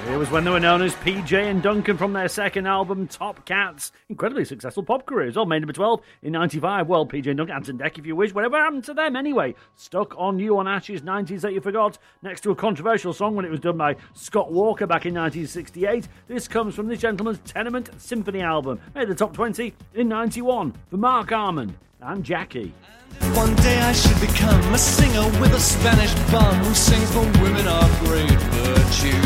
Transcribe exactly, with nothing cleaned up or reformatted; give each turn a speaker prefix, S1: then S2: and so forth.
S1: It was when they were known as P J and Duncan from their second album, Top Cats. Incredibly successful pop careers. Well, made number twelve in ninety-five. Well, P J and Duncan, Ant and Dec if you wish. Whatever happened to them anyway? Stuck on You on Ashes, nineties that you forgot. Next to a controversial song when it was done by Scott Walker back in nineteen sixty-eight. This comes from this gentleman's Tenement Symphony album. Made the top twenty in ninety-one for Mark Armand and Jackie.
S2: One day I should become a singer with a Spanish bum who sings for women of great virtue.